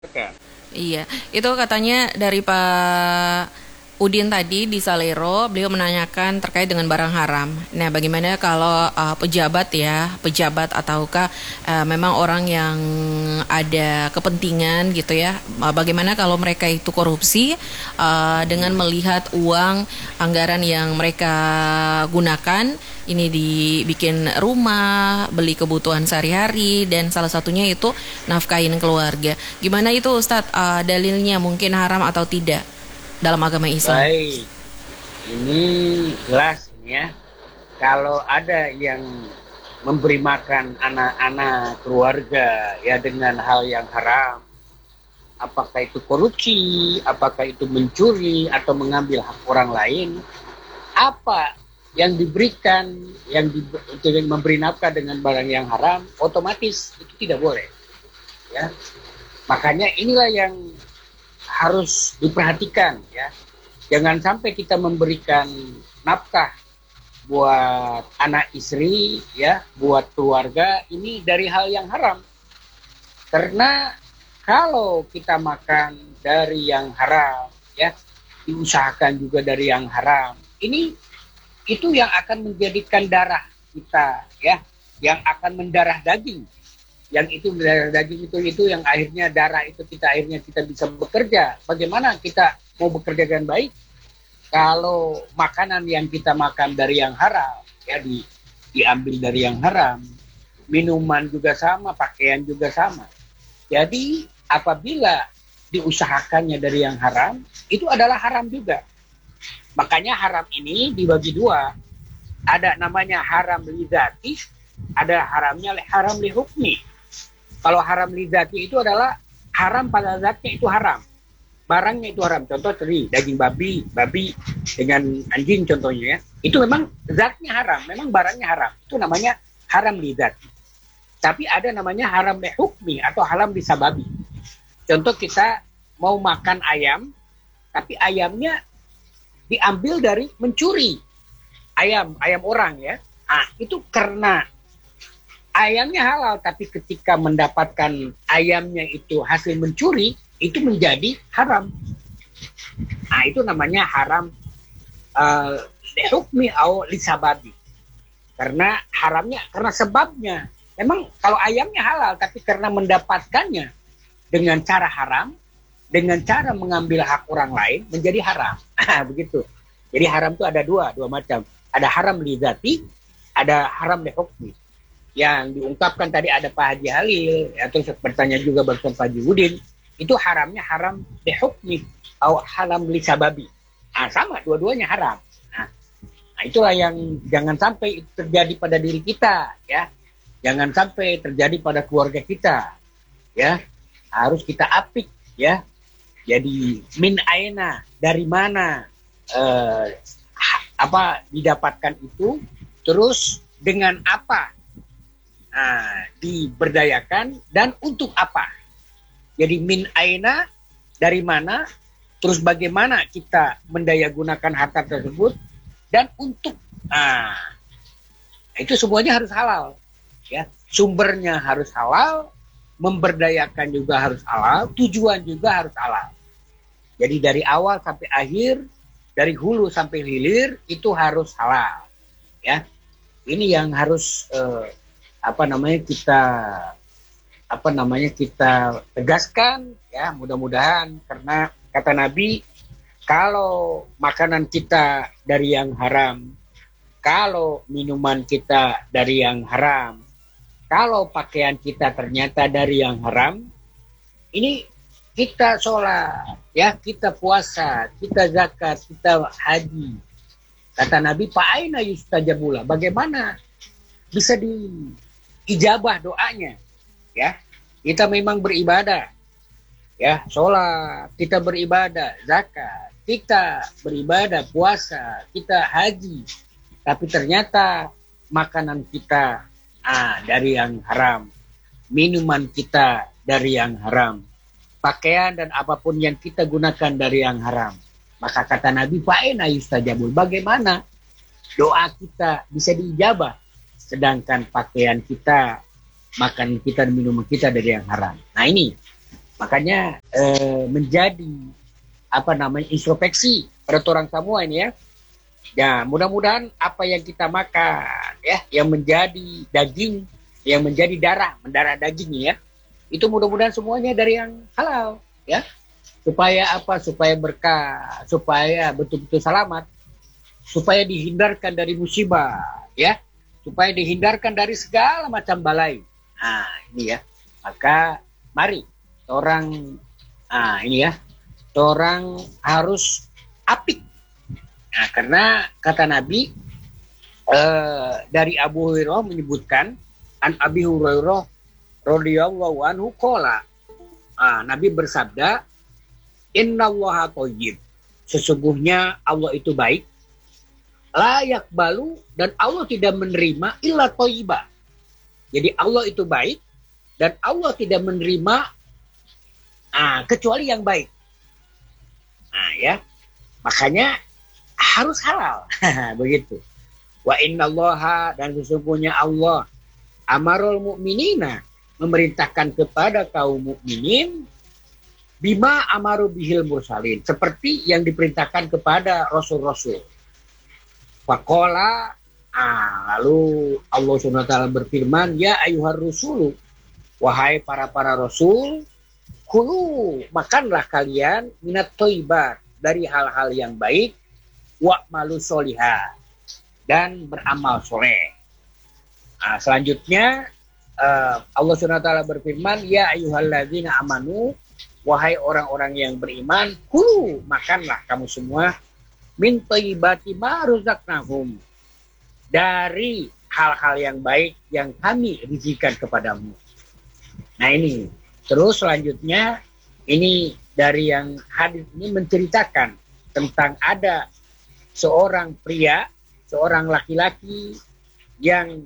Kan? Iya, itu katanya dari Pak Udin tadi di Salero, beliau menanyakan terkait dengan barang haram. Nah, bagaimana kalau pejabat ya, pejabat ataukah memang orang yang ada kepentingan gitu ya? Bagaimana kalau mereka itu korupsi dengan melihat uang anggaran yang mereka gunakan ini dibikin rumah, beli kebutuhan sehari-hari, dan salah satunya itu nafkahin keluarga. Gimana itu Ustadz, dalilnya mungkin haram atau tidak dalam agama Islam? Baik, ini jelas ini ya. Kalau ada yang memberi makan anak-anak keluarga ya dengan hal yang haram, apakah itu korupsi, apakah itu mencuri atau mengambil hak orang lain, apa yang diberikan, yang memberi nafkah dengan barang yang haram, otomatis itu tidak boleh. Ya, makanya inilah yang harus diperhatikan ya. Jangan sampai kita memberikan nafkah buat anak istri ya, buat keluarga ini dari hal yang haram. Karena kalau kita makan dari yang haram ya, diusahakan juga dari yang haram. Ini itu yang akan menjadikan darah kita ya, yang akan mendarah daging. Yang itu darah daging itu yang akhirnya darah itu kita bisa bekerja. Bagaimana kita mau bekerja dengan baik kalau makanan yang kita makan dari yang haram ya, diambil dari yang haram, minuman juga sama, pakaian juga sama. Jadi apabila diusahakannya dari yang haram, itu adalah haram juga. Makanya haram ini dibagi dua. Ada namanya haram li dzati, ada haram li hukmi. Kalau haram li dzati itu adalah haram pada zatnya, itu haram. Barangnya itu haram. Contoh tadi daging babi dengan anjing contohnya ya. Itu memang zatnya haram, memang barangnya haram. Itu namanya haram li dzati. Tapi ada namanya haram li hukmi atau haram li sababi. Contoh kita mau makan ayam, tapi ayamnya diambil dari mencuri ayam orang ya. Ah, itu karena ayamnya halal, tapi ketika mendapatkan ayamnya itu hasil mencuri, itu menjadi haram. Nah, itu namanya haram hukmi atau lisababi. Karena haramnya, karena sebabnya. Memang kalau ayamnya halal, tapi karena mendapatkannya dengan cara haram, dengan cara mengambil hak orang lain, menjadi haram. Begitu. Jadi haram itu ada dua macam. Ada haram li dzati, ada haram li hukmi. Yang diungkapkan tadi ada Pak Haji Halil, ya, terus bertanya juga Bapak Haji Udin, itu haramnya haram li hukmi atau haram li sababi. Nah, sama, dua-duanya haram. Nah, itulah yang jangan sampai itu terjadi pada diri kita, ya. Jangan sampai terjadi pada keluarga kita, ya. Harus kita apik, ya. Jadi min aina, dari mana didapatkan itu, terus dengan apa diberdayakan dan untuk apa. Jadi min aina, dari mana, terus bagaimana kita mendayagunakan harta tersebut, dan untuk itu semuanya harus halal. Ya, sumbernya harus halal, memberdayakan juga harus halal, tujuan juga harus halal. Jadi dari awal sampai akhir, dari hulu sampai hilir itu harus halal. Ya, ini yang harus kita tegaskan ya, mudah-mudahan, karena kata Nabi, kalau makanan kita dari yang haram, kalau minuman kita dari yang haram, kalau pakaian kita ternyata dari yang haram, ini kita sholat, ya, kita puasa, kita zakat, kita haji. Kata Nabi, fa'aina yustajabula, bagaimana bisa diijabah doanya? Ya, kita memang beribadah, ya, sholat, kita beribadah, zakat, kita beribadah, puasa, kita haji, tapi ternyata makanan kita dari yang haram, minuman kita dari yang haram, pakaian dan apapun yang kita gunakan dari yang haram. Maka kata Nabi, fa'ina yustajabul, bagaimana doa kita bisa diijabah sedangkan pakaian kita, makan kita dan minuman kita dari yang haram. Nah, ini Makanya menjadi introspeksi pada orang semua ini ya. Ya, mudah-mudahan apa yang kita makan ya, yang menjadi daging, yang menjadi mendarah daging ya, itu mudah-mudahan semuanya dari yang halal ya. Supaya apa? Supaya berkah, supaya betul-betul selamat, supaya dihindarkan dari musibah ya, supaya dihindarkan dari segala macam balai. Nah, ini ya. Maka mari orang ini ya, orang harus apik. Nah, karena kata Nabi dari Abu Hurairah menyebutkan, an Abi Hurairah radhiyallahu anhu qala, Nabi bersabda, innallaha thayyib, sesungguhnya Allah itu baik, la yaqbalu, dan Allah tidak menerima illa thayyiba. Jadi Allah itu baik dan Allah tidak menerima kecuali yang baik. Nah ya, makanya harus halal. Begitu. Wa innallaha, dan sesungguhnya Allah amarul mu'minina, memerintahkan kepada kaum mukminin, bima amaru bihil mursalin, seperti yang diperintahkan kepada rasul-rasul. Faqala, lalu Allah Subhanahu wa taala berfirman, ya ayyuhar rusulu, wahai para rasul, kulu, makanlah kalian, minat thayyibat, dari hal-hal yang baik, wa'malu sholihah, dan beramal soleh. Selanjutnya Allah Subhanahu wa taala berfirman, ya ayyuhalladzina amanu, wahai orang-orang yang beriman, kulu, makanlah kamu semua, min thayyibati ma razaqnahum, dari hal-hal yang baik yang kami rezekikan kepadamu. Nah ini, terus selanjutnya ini dari yang hadis ini menceritakan tentang ada seorang pria, seorang laki-laki yang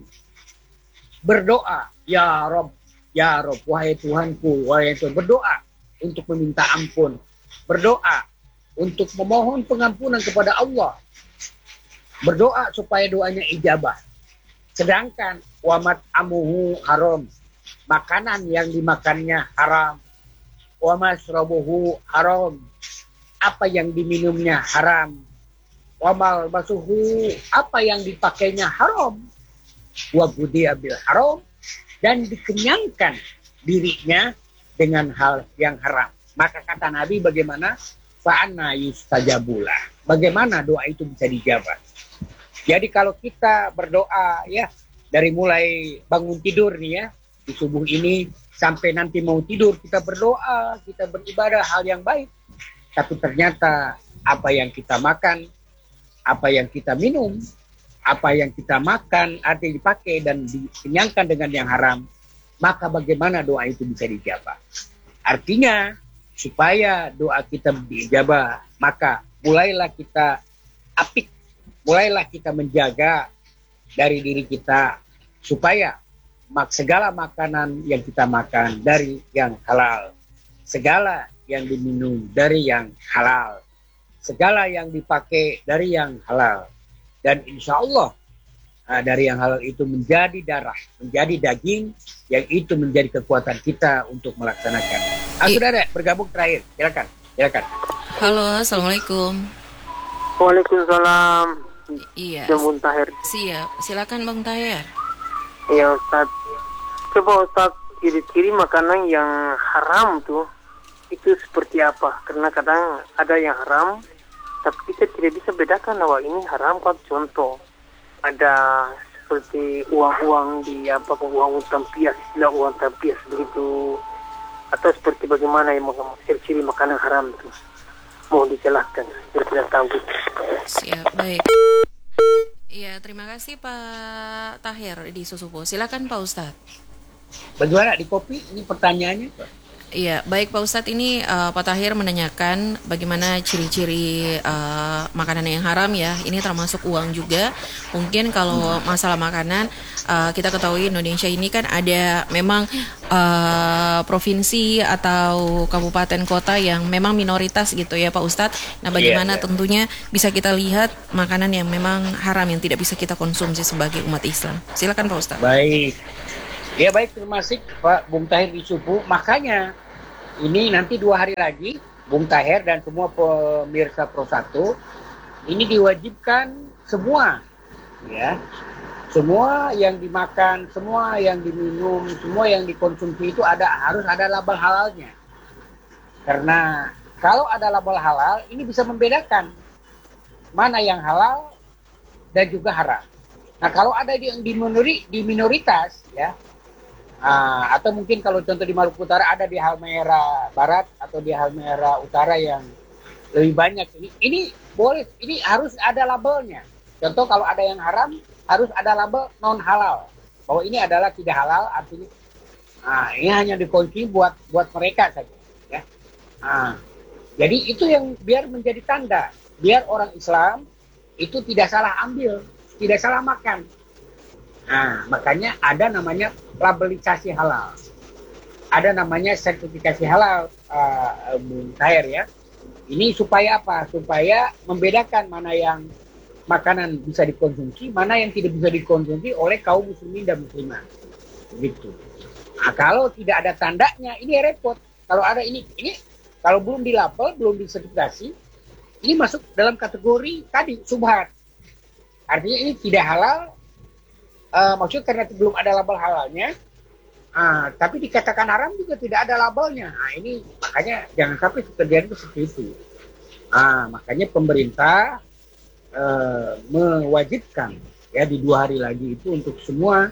berdoa, ya Rob, wahai Tuhanku, wahai Tuhan, berdoa untuk meminta ampun, berdoa untuk memohon pengampunan kepada Allah, berdoa supaya doanya ijabah. Sedangkan wamat amuhu haram, makanan yang dimakannya haram, wamasrabuhu haram, apa yang diminumnya haram, wamal basuhu, apa yang dipakainya haram, wabudiya bil haram, dan dikenyangkan dirinya dengan hal yang haram. Maka kata Nabi, bagaimana? Fa'anna yustajabulah, bagaimana doa itu bisa dijawab. Jadi kalau kita berdoa ya, dari mulai bangun tidur nih ya, di subuh ini sampai nanti mau tidur, kita berdoa, kita beribadah hal yang baik, tapi ternyata apa yang kita makan, apa yang kita minum, apa yang kita makan, artinya dipakai dan dikenyangkan dengan yang haram, maka bagaimana doa itu bisa dijabah? Artinya, supaya doa kita dijabah, maka mulailah kita apik, mulailah kita menjaga dari diri kita, supaya segala makanan yang kita makan dari yang halal, segala yang diminum dari yang halal, segala yang dipakai dari yang halal, dan insya Allah dari yang halal itu menjadi darah, menjadi daging, yang itu menjadi kekuatan kita untuk melaksanakan. Sudah ada bergabung terakhir, silakan. Halo, assalamualaikum. Waalaikumsalam. Iya. Bung Tahir. Siap, silakan Bang Tahir. Iya Ustaz. Coba Ustaz, ciri-ciri makanan yang haram tuh itu seperti apa? Karena kadang ada yang haram, tapi kita tidak bisa bedakan bahwa ini haram. Kan contoh, ada seperti uang-uang di uang tampias, istilah uang tampias begitu, atau seperti bagaimana yang ciri-ciri makanan haram itu, mohon dijelaskan biar tidak tahu. Siap, baik. Iya, terima kasih Pak Tahir di Susupo. Silakan Pak Ustadz. Bagaimana di kopi? Ini pertanyaannya. Iya, baik Pak Ustadz, ini Pak Tahir menanyakan bagaimana ciri-ciri makanan yang haram ya. Ini termasuk uang juga. Mungkin kalau masalah makanan, kita ketahui Indonesia ini kan ada memang provinsi atau kabupaten kota yang memang minoritas gitu ya Pak Ustadz. Nah bagaimana tentunya bisa kita lihat makanan yang memang haram yang tidak bisa kita konsumsi sebagai umat Islam. Silakan Pak Ustadz. Baik. Ya baik, terima kasih Pak Bung Tahir di Subuh. Makanya ini nanti 2 hari lagi, Bung Taher dan semua pemirsa Pro 1, ini diwajibkan semua, ya, semua yang dimakan, semua yang diminum, semua yang dikonsumsi itu harus ada label halalnya. Karena kalau ada label halal, ini bisa membedakan mana yang halal dan juga haram. Nah, kalau ada di minoritas, ya, atau mungkin kalau contoh di Maluku Utara ada di Halmahera Barat atau di Halmahera Utara yang lebih banyak, ini boleh, ini harus ada labelnya. Contoh kalau ada yang haram, harus ada label non halal, bahwa ini adalah tidak halal, artinya ini hanya dikonsumsi buat mereka saja, ya. Jadi itu yang biar menjadi tanda, biar orang Islam itu tidak salah ambil, tidak salah makan. Makanya ada namanya labelisasi halal, ada namanya sertifikasi halal, Bung Taher, ya. Ini supaya apa? Supaya membedakan mana yang makanan bisa dikonsumsi, mana yang tidak bisa dikonsumsi oleh kaum muslimin dan muslimah. Begitu. Nah, kalau tidak ada tandanya, ini repot. Kalau ada ini kalau belum dilabel, belum disertifikasi, ini masuk dalam kategori tadi subhat. Artinya ini tidak halal, maksudnya karena belum ada label halalnya, tapi dikatakan haram juga tidak ada labelnya. Nah, ini makanya jangan sampai terjadi seperti itu. Makanya pemerintah mewajibkan, ya, di 2 hari lagi itu untuk semua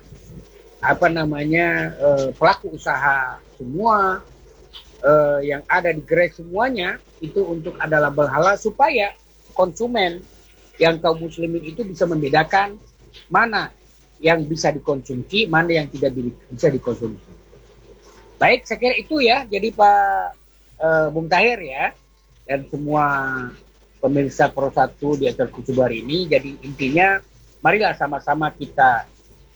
pelaku usaha semua yang ada di gerai semuanya itu untuk ada label halal supaya konsumen yang kaum muslimin itu bisa membedakan mana yang bisa dikonsumsi, mana yang tidak bisa dikonsumsi. Baik, saya kira itu, ya. Jadi Pak Bung Taher, ya, dan semua pemirsa Pro 1 di atas Kusubar ini, jadi intinya marilah sama-sama kita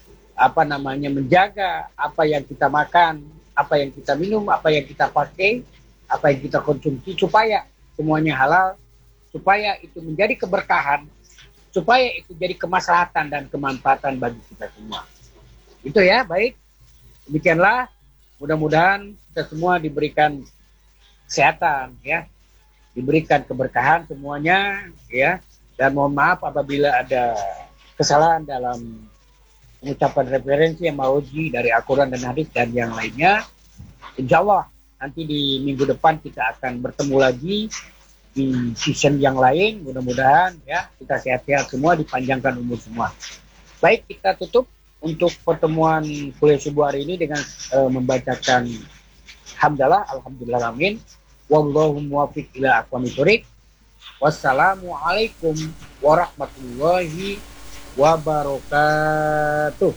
menjaga apa yang kita makan, apa yang kita minum, apa yang kita pakai, apa yang kita konsumsi, supaya semuanya halal, supaya itu menjadi keberkahan, supaya itu jadi kemaslahatan dan kemanfaatan bagi kita semua. Itu, ya. Baik, demikianlah, mudah-mudahan kita semua diberikan kesehatan, ya, diberikan keberkahan semuanya, ya, dan mohon maaf apabila ada kesalahan dalam pengucapan referensi yang mauji dari Al-Quran dan hadis dan yang lainnya. Insya Allah nanti di minggu depan kita akan bertemu lagi di season yang lain. Mudah-mudahan, ya, kita sehat-sehat semua, dipanjangkan umur semua. Baik, kita tutup untuk pertemuan kuliah subuh hari ini dengan membacakan hamdalah, alhamdulillah, amin. Wallahu muwaffiq ila aqwamit thoriq. Wassalamualaikum warahmatullahi wabarakatuh.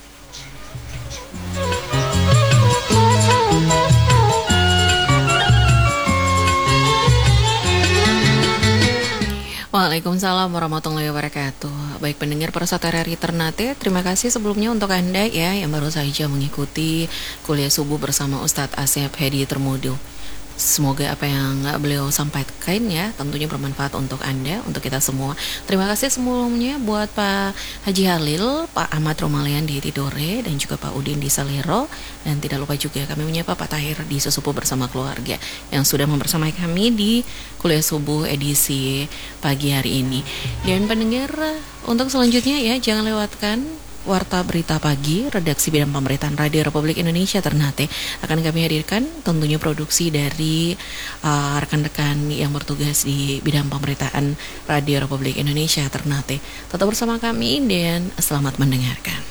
Waalaikumsalam warahmatullahi wabarakatuh. Baik pendengar Persat RRI Ternate, terima kasih sebelumnya untuk Anda, ya, yang baru saja mengikuti kuliah subuh bersama Ustadz Asep Hedi Termudu. Semoga apa yang beliau sampaikan, ya, tentunya bermanfaat untuk Anda, untuk kita semua. Terima kasih sebelumnya buat Pak Haji Halil, Pak Ahmad Romalian di Tidore, dan juga Pak Udin di Salero. Dan tidak lupa juga kami menyapa Pak Tahir di Sesupo bersama keluarga yang sudah membersamai kami di kuliah subuh edisi pagi hari ini. Dan pendengar, untuk selanjutnya, ya, jangan lewatkan Warta Berita Pagi, redaksi bidang pemberitaan Radio Republik Indonesia Ternate. Akan kami hadirkan tentunya produksi dari rekan-rekan yang bertugas di bidang pemberitaan Radio Republik Indonesia Ternate. Tetap bersama kami dan selamat mendengarkan.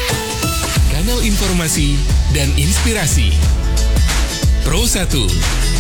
Kanal informasi dan inspirasi Pro 1